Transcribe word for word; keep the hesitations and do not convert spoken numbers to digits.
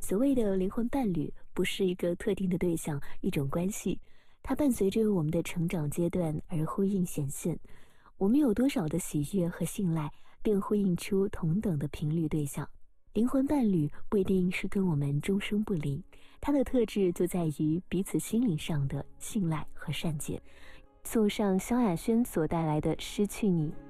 所谓的灵魂伴侣，不是一个特定的对象，一种关系，它伴随着我们的成长阶段而呼应显现。我们有多少的喜悦和信赖，便呼应出同等的频率对象。灵魂伴侣不一定是跟我们终生不离，它的特质就在于彼此心灵上的信赖和善解。送上萧亚轩所带来的《失去你》。